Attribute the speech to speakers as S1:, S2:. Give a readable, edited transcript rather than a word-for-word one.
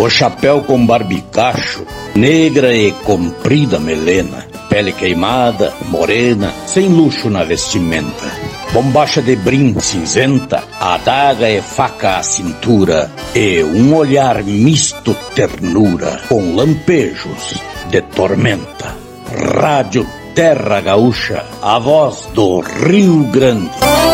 S1: O chapéu com barbicacho, negra e comprida melena, pele queimada, morena, sem luxo na vestimenta. Bombacha de brim cinzenta, adaga e faca à cintura, e um olhar misto ternura, com lampejos de tormenta. Rádio Terra Gaúcha, a voz do Rio Grande.